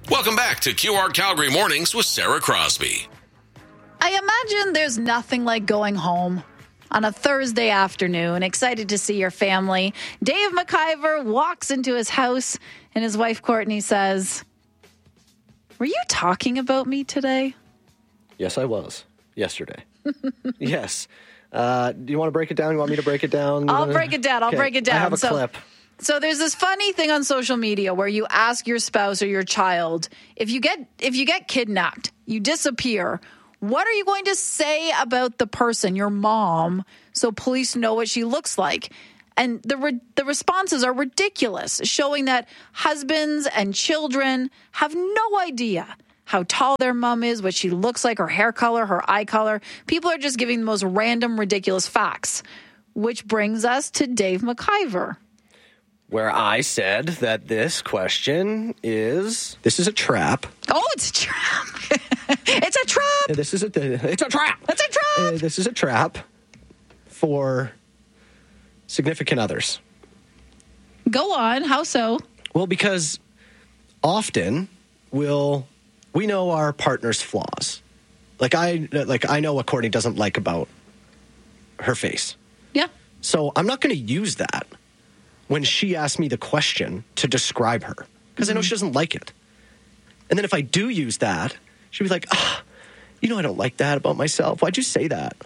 Welcome back to QR Calgary Mornings with Sarah Crosby. I imagine there's nothing like going home on a Thursday afternoon, excited to see your family. Dave McIver walks into his house and his wife Courtney says, "Were you talking about me today?" Yes, I was. Yesterday. Yes. Do you want to break it down? You want me to break it down? I'll break it down. Okay. I have a clip. So there's this funny thing on social media where you ask your spouse or your child, if you get kidnapped, you disappear, what are you going to say about the person, your mom, so police know what she looks like? And the responses are ridiculous, showing that husbands and children have no idea how tall their mom is, what she looks like, her hair color, her eye color. People are just giving the most random, ridiculous facts, which brings us to Dave McIver. Where I said that this question is a trap. Oh, it's a trap. It's a trap. It's a trap. It's a trap. This is a trap for significant others. Go on. How so? Well, because often we know our partner's flaws. Like I know what Courtney doesn't like about her face. Yeah. So I'm not going to use that when she asks me the question to describe her, because I know she doesn't like it. And then if I do use that, she'll be like, I don't like that about myself. Why'd you say that?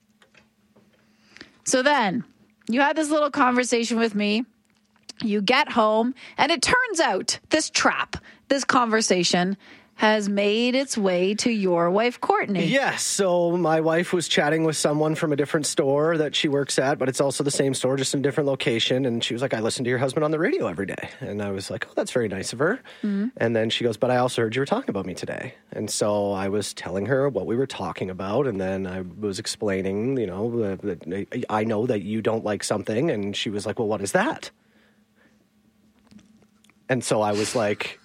So then you had this little conversation with me. You get home, and it turns out this conversation has made its way to your wife, Courtney. Yes. So my wife was chatting with someone from a different store that she works at, but it's also the same store, just in a different location. And she was like, "I listen to your husband on the radio every day." And I was like, "Oh, that's very nice of her." Mm-hmm. And then she goes, "But I also heard you were talking about me today." And so I was telling her what we were talking about. And then I was explaining, that I know that you don't like something. And she was like, "Well, what is that?" And so I was like...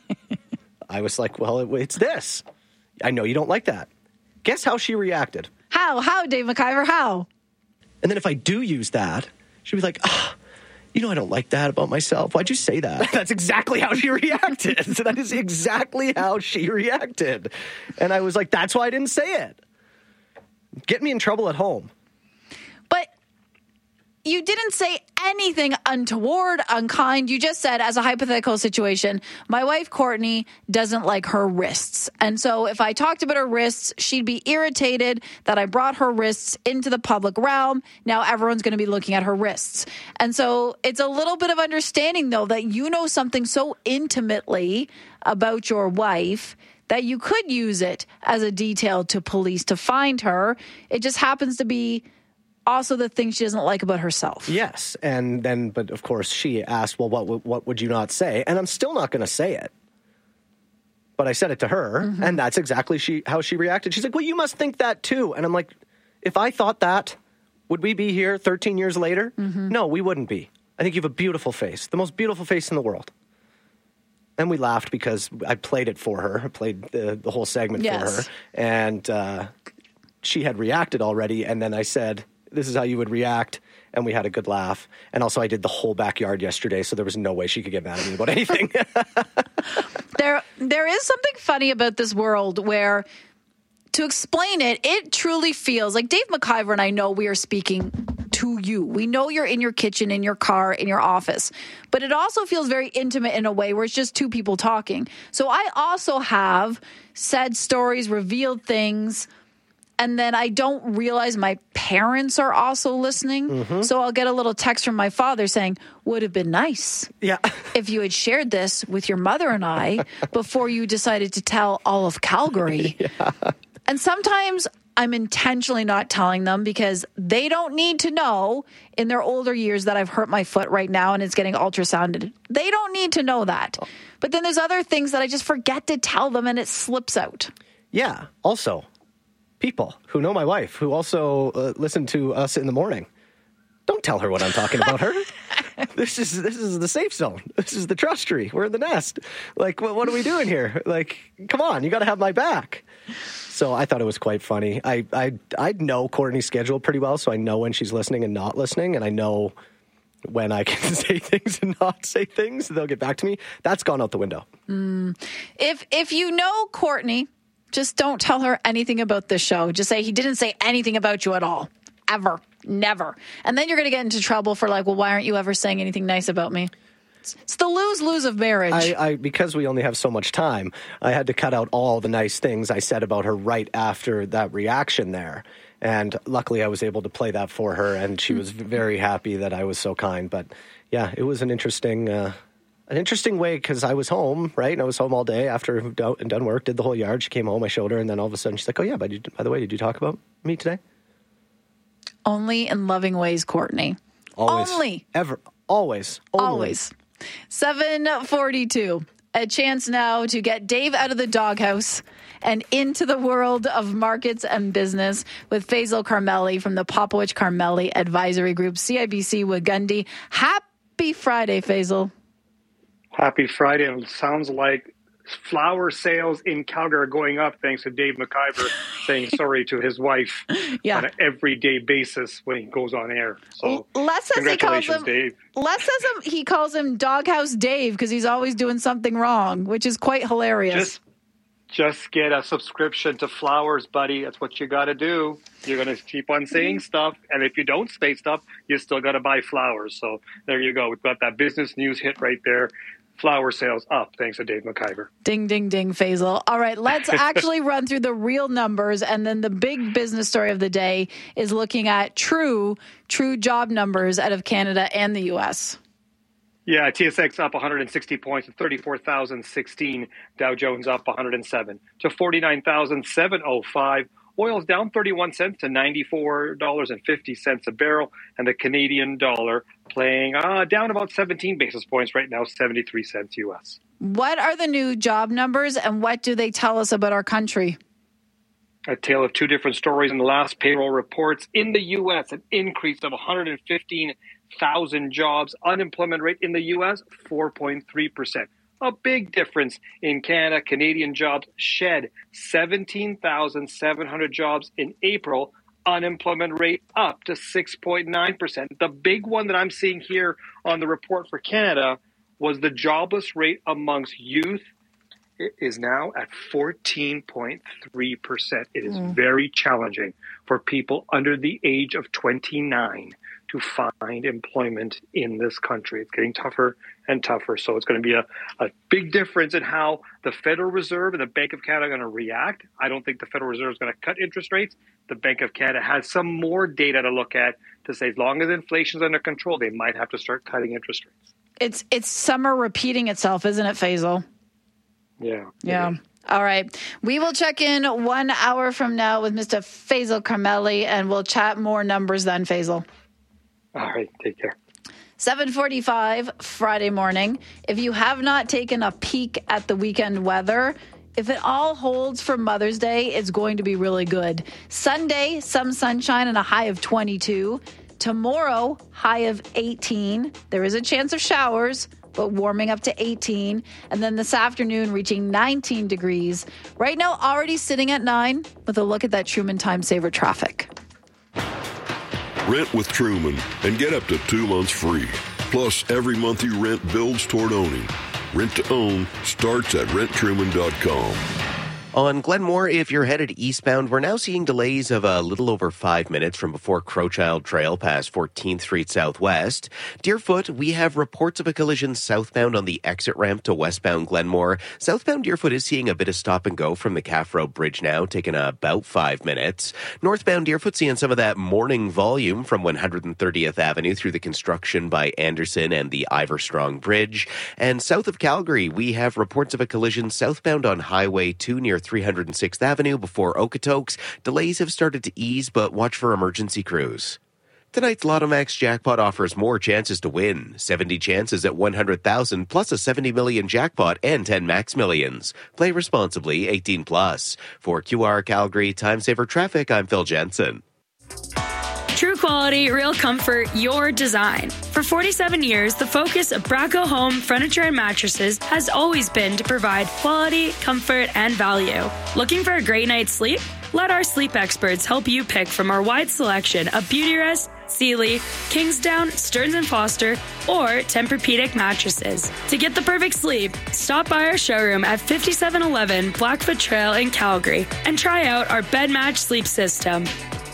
well, it's this. I know you don't like that. Guess how she reacted? How, Dave McIver, how? And then if I do use that, she'd be like, I don't like that about myself. Why'd you say that? That's exactly how she reacted. That is exactly how she reacted. And I was like, that's why I didn't say it. Get me in trouble at home. But you didn't say anything untoward, unkind. You just said, as a hypothetical situation, my wife, Courtney, doesn't like her wrists. And so if I talked about her wrists, she'd be irritated that I brought her wrists into the public realm. Now everyone's going to be looking at her wrists. And so it's a little bit of understanding, though, that you know something so intimately about your wife that you could use it as a detail to police to find her. It just happens to be also the thing she doesn't like about herself. Yes. And then, but of course, she asked, well, what would you not say? And I'm still not going to say it. But I said it to her, and that's exactly how she reacted. She's like, well, you must think that too. And I'm like, if I thought that, would we be here 13 years later? No, we wouldn't be. I think you have a beautiful face, the most beautiful face in the world. And we laughed because I played it for her. I played the whole segment for her. And she had reacted already. And then I said, this is how you would react. And we had a good laugh. And also I did the whole backyard yesterday, so there was no way she could get mad at me about anything. There is something funny about this world where, to explain it, it truly feels like Dave McIver and I know we are speaking to you. We know you're in your kitchen, in your car, in your office. But it also feels very intimate in a way where it's just two people talking. So I also have said stories, revealed things, and then I don't realize my parents are also listening. So I'll get a little text from my father saying, would have been nice if you had shared this with your mother and I before you decided to tell all of Calgary. And sometimes I'm intentionally not telling them because they don't need to know in their older years that I've hurt my foot right now and it's getting ultrasounded. They don't need to know that. But then there's other things that I just forget to tell them and it slips out. Yeah. Also, people who know my wife, who also listen to us in the morning, don't tell her what I'm talking about her. This is the safe zone. This is the trust tree. We're in the nest. Like, what are we doing here? Like, come on, you got to have my back. So I thought it was quite funny. I know Courtney's schedule pretty well, so I know when she's listening and not listening, and I know when I can say things and not say things, they'll get back to me. That's gone out the window. If you know Courtney, just don't tell her anything about this show. Just say he didn't say anything about you at all. Ever. Never. And then you're going to get into trouble for like, well, why aren't you ever saying anything nice about me? It's the lose-lose of marriage. Because we only have so much time, I had to cut out all the nice things I said about her right after that reaction there. And luckily I was able to play that for her, and she was very happy that I was so kind. But yeah, it was an interesting way, because I was home, right? And I was home all day after and done work, did the whole yard. She came home, I showed her, and then all of a sudden she's like, oh yeah, by the way, did you talk about me today? Only in loving ways, Courtney. Always. Only. Ever. Always. Only. Always. 7:42. A chance now to get Dave out of the doghouse and into the world of markets and business with Faisal Karmali from the Popowich Karmali Advisory Group, CIBC Wagundi. Happy Friday, Faisal. Happy Friday. It sounds like flower sales in Calgary are going up thanks to Dave McIver saying sorry to his wife on an everyday basis when he goes on air. So Les says congratulations, Dave. Les says he calls him Doghouse Dave because he's always doing something wrong, which is quite hilarious. Just get a subscription to flowers, buddy. That's what you got to do. You're going to keep on saying stuff. And if you don't say stuff, you still got to buy flowers. So there you go. We've got that business news hit right there. Flower sales up, thanks to Dave McIver. Ding, ding, ding, Faisal. All right, let's actually run through the real numbers. And then the big business story of the day is looking at true job numbers out of Canada and the U.S. Yeah, TSX up 160 points to 34,016. Dow Jones up 107 to 49,705. Oil's down 31 cents to $94.50 a barrel. And the Canadian dollar playing down about 17 basis points right now, 73 cents U.S. What are the new job numbers and what do they tell us about our country? A tale of two different stories in the last payroll reports. In the U.S., an increase of 115,000 jobs. Unemployment rate in the U.S., 4.3%. A big difference in Canada. Canadian jobs shed 17,700 jobs in April. Unemployment rate up to 6.9%. The big one that I'm seeing here on the report for Canada was the jobless rate amongst youth. It is now at 14.3%. It is very challenging for people under the age of 29 to find employment in this country. It's getting tougher and tougher. So it's going to be a big difference in how the Federal Reserve and the Bank of Canada are going to react. I don't think the Federal Reserve is going to cut interest rates. The Bank of Canada has some more data to look at to say as long as inflation is under control, they might have to start cutting interest rates. It's summer repeating itself, isn't it, Faisal? Yeah. All right. We will check in 1 hour from now with Mr. Faisal Karmali, and we'll chat more numbers then, Faisal. All right. Take care. 7:45 Friday morning. If you have not taken a peek at the weekend weather, if it all holds for Mother's Day, it's going to be really good. Sunday, some sunshine and a high of 22. Tomorrow, high of 18. There is a chance of showers, but warming up to 18. And then this afternoon, reaching 19 degrees. Right now, already sitting at 9 with a look at that Truman Time Saver traffic. Rent with Truman and get up to 2 months free. Plus, every month you rent builds toward owning. Rent to own starts at renttruman.com. On Glenmore, if you're headed eastbound, we're now seeing delays of a little over 5 minutes from before Crowchild Trail past 14th Street Southwest. Deerfoot, we have reports of a collision southbound on the exit ramp to westbound Glenmore. Southbound Deerfoot is seeing a bit of stop and go from the Calf Road Bridge now, taking about 5 minutes. Northbound Deerfoot seeing some of that morning volume from 130th Avenue through the construction by Anderson and the Iverstrong Bridge. And south of Calgary, we have reports of a collision southbound on Highway 2 near 306th Avenue before Okotoks. Delays have started to ease, but watch for emergency crews. Tonight's Lotto Max jackpot offers more chances to win. 70 chances at 100,000 plus a 70 million jackpot and 10 max millions. Play responsibly, 18 plus. For QR Calgary Time Saver Traffic, I'm Phil Jensen. True quality quality, real comfort, your design. For 47 years, the focus of Braco Home Furniture and Mattresses has always been to provide quality, comfort, and value. Looking for a great night's sleep? Let our sleep experts help you pick from our wide selection of Beautyrest, Sealy, Kingsdown, Stearns & Foster, or Tempur-Pedic mattresses. To get the perfect sleep, stop by our showroom at 5711 Blackfoot Trail in Calgary and try out our bed match sleep system.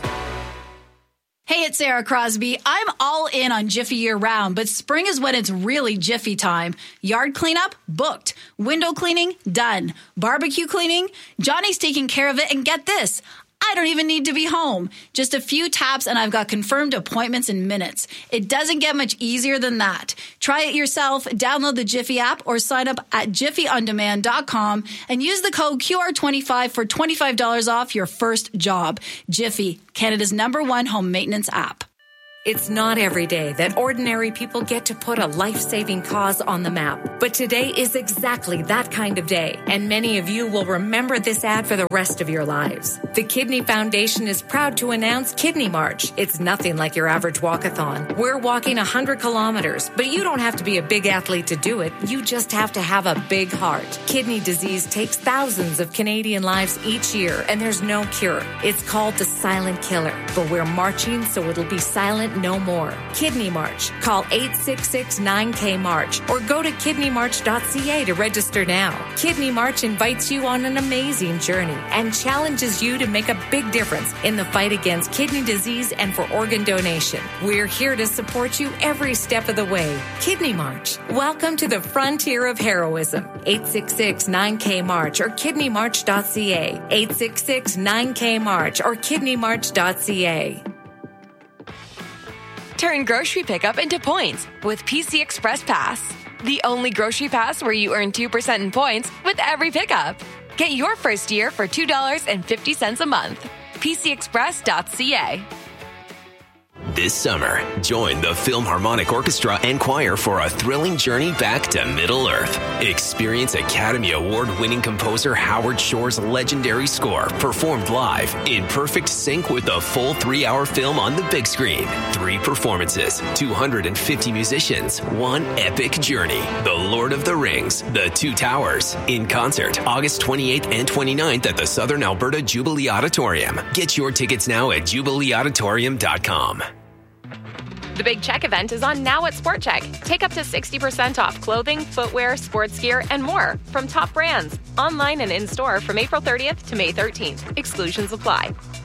Hey, it's Sarah Crosby. I'm all in on Jiffy year-round, but spring is when it's really Jiffy time. Yard cleanup? Booked. Window cleaning? Done. Barbecue cleaning? Johnny's taking care of it, and get this, I don't even need to be home. Just a few taps and I've got confirmed appointments in minutes. It doesn't get much easier than that. Try it yourself, download the Jiffy app or sign up at jiffyondemand.com and use the code QR25 for $25 off your first job. Jiffy, Canada's #1 home maintenance app. It's not every day that ordinary people get to put a life-saving cause on the map. But today is exactly that kind of day. And many of you will remember this ad for the rest of your lives. The Kidney Foundation is proud to announce Kidney March. It's nothing like your average walkathon. We're walking 100 kilometers, but you don't have to be a big athlete to do it. You just have to have a big heart. Kidney disease takes thousands of Canadian lives each year, and there's no cure. It's called the silent killer. But we're marching so it'll be silent no more. Kidney March. Call 866-9K-MARCH or go to kidneymarch.ca to register now. Kidney March invites you on an amazing journey and challenges you to make a big difference in the fight against kidney disease and for organ donation. We're here to support you every step of the way. Kidney March. Welcome to the frontier of heroism. 866-9K-MARCH or kidneymarch.ca. 866-9K-MARCH or kidneymarch.ca. Turn grocery pickup into points with PC Express Pass. The only grocery pass where you earn 2% in points with every pickup. Get your first year for $2.50 a month. PCExpress.ca. This summer, join the Philharmonic Orchestra and Choir for a thrilling journey back to Middle-earth. Experience Academy Award-winning composer Howard Shore's legendary score performed live in perfect sync with the full 3-hour film on the big screen. 3 performances, 250 musicians, one epic journey. The Lord of the Rings, The Two Towers, in concert August 28th and 29th at the Southern Alberta Jubilee Auditorium. Get your tickets now at jubileeauditorium.com. The Big Check event is on now at Sport Check. Take up to 60% off clothing, footwear, sports gear, and more from top brands. Online and in-store from April 30th to May 13th. Exclusions apply.